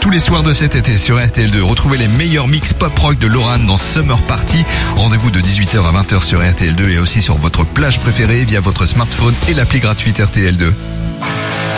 tous les soirs de cet été sur RTL2. Retrouvez les meilleurs mix pop-rock de Lorraine dans Summer Party. Rendez-vous de 18h à 20h sur RTL2 et aussi sur votre plage préférée via votre smartphone et l'appli gratuite RTL2.